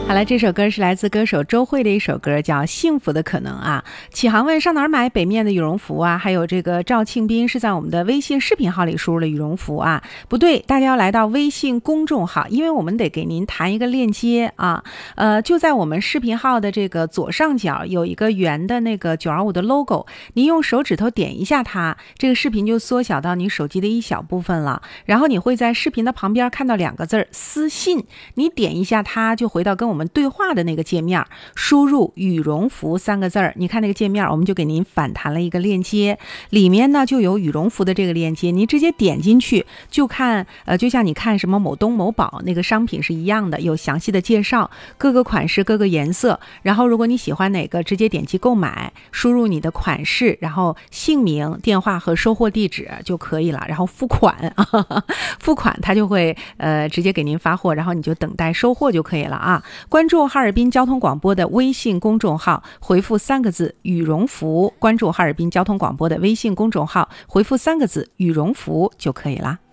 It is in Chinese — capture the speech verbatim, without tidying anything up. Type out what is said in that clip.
好了，这首歌是来自歌手周蕙的一首歌，叫《幸福的可能》啊。启航问上哪儿买北面的羽绒服啊？还有这个赵庆斌是在我们的微信视频号里输入了羽绒服啊，不对，大家要来到微信公众号，因为我们得给您弹一个链接啊。呃，就在我们视频号的这个左上角有一个圆的那个九二五的 logo， 您用手指头点一下它，这个视频就缩小到你手机的一小部分了。然后你会在视频的旁边看到两个字私信，你点一下它就回到跟我们我们对话的那个界面，输入羽绒服三个字儿，你看那个界面我们就给您反弹了一个链接，里面呢就有羽绒服的这个链接，您直接点进去就看，呃，就像你看什么某东某宝那个商品是一样的，有详细的介绍，各个款式各个颜色，然后如果你喜欢哪个直接点击购买，输入你的款式，然后姓名电话和收货地址就可以了，然后付款付款他就会呃直接给您发货，然后你就等待收货就可以了啊。关注哈尔滨交通广播的微信公众号，回复三个字羽绒服，关注哈尔滨交通广播的微信公众号，回复三个字羽绒服就可以了。